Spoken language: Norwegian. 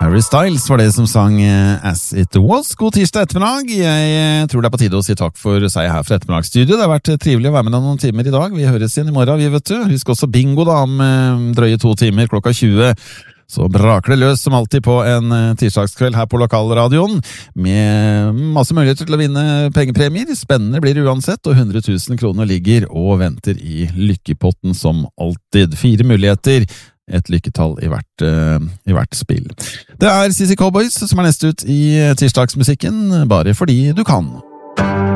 Harry Styles var det som sang As It Was. God tirsdag ettermiddag. Jeg tror det på tide å si takk for seg her fra ettermiddagsstudio. Det har vært trivelig å være med deg noen timer i dag. Vi høres igjen i morgen, vi vet du. Husk også bingo da, om drøye 2 timer klokka 20. Så braker det løs som alltid på en tirsdagskveld her på lokalradioen, med masse muligheter til å vinne pengepremier. Spennende blir det uansett, og 100 000 kroner ligger og venter i lykkepotten som alltid. 4 muligheter. Et lykketall i hvert spill. Det er CC Cowboys som er nest ut i tirsdagsmusikken, bare fordi du kan.